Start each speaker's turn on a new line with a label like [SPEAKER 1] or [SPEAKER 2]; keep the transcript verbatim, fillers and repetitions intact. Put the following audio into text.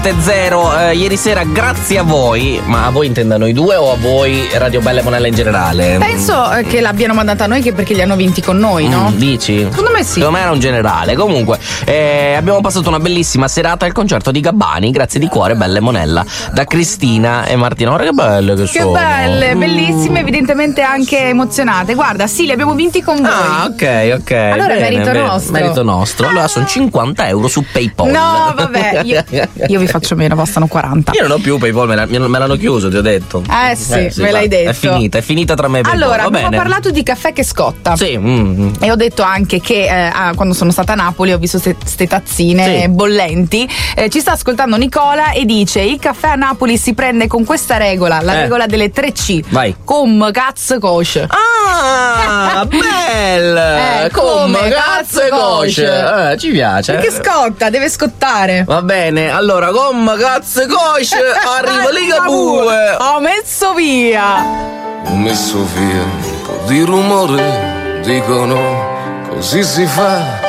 [SPEAKER 1] sette zero. Eh, ieri sera, grazie a voi, ma a voi intenda noi due o a voi Radio Bella e Monella in generale?
[SPEAKER 2] Penso eh, che l'abbiano mandata a noi che perché li hanno vinti con noi, no?
[SPEAKER 1] Mm, dici?
[SPEAKER 2] Secondo me sì.
[SPEAKER 1] Secondo me era un generale. Comunque, eh, abbiamo passato una bellissima serata al concerto di Gabbani, grazie di cuore, Bella e Monella, da Cristina e Martina. Guarda che belle che,
[SPEAKER 2] che
[SPEAKER 1] sono.
[SPEAKER 2] Che belle, bellissime, evidentemente anche emozionate. Guarda, sì, li abbiamo vinti con voi.
[SPEAKER 1] Ah, ok, ok.
[SPEAKER 2] Allora
[SPEAKER 1] bene,
[SPEAKER 2] merito
[SPEAKER 1] bene.
[SPEAKER 2] nostro.
[SPEAKER 1] Merito nostro. Allora sono cinquanta euro su PayPal.
[SPEAKER 2] No, vabbè, io, io vi faccio meno, costano quaranta.
[SPEAKER 1] Io non ho più PayPal, me, la, me l'hanno chiuso, ti ho detto.
[SPEAKER 2] Eh sì,
[SPEAKER 1] eh, sì
[SPEAKER 2] me l'hai
[SPEAKER 1] va,
[SPEAKER 2] detto.
[SPEAKER 1] È finita, è finita tra me e PayPal.
[SPEAKER 2] Allora,
[SPEAKER 1] va
[SPEAKER 2] abbiamo
[SPEAKER 1] bene.
[SPEAKER 2] parlato di caffè che scotta.
[SPEAKER 1] Sì. Mm.
[SPEAKER 2] E ho detto anche che eh, ah, quando sono stata a Napoli ho visto queste tazzine
[SPEAKER 1] sì.
[SPEAKER 2] bollenti. Eh, ci sta ascoltando Nicola e dice: il caffè a Napoli si prende con questa regola, la
[SPEAKER 1] eh.
[SPEAKER 2] regola delle tre C.
[SPEAKER 1] Vai.
[SPEAKER 2] Com, cazzo, kosher.
[SPEAKER 1] Ah, bella!
[SPEAKER 2] Eh,
[SPEAKER 1] come
[SPEAKER 2] come
[SPEAKER 1] cazzo e
[SPEAKER 2] cazzo
[SPEAKER 1] cosce. Eh, ci piace.
[SPEAKER 2] Perché scotta, deve scottare.
[SPEAKER 1] Va bene, allora, come cazzo e cosce, arriva lì Ligabue.
[SPEAKER 2] Ho messo via.
[SPEAKER 3] Ho messo via un po' di rumore, dicono così si fa.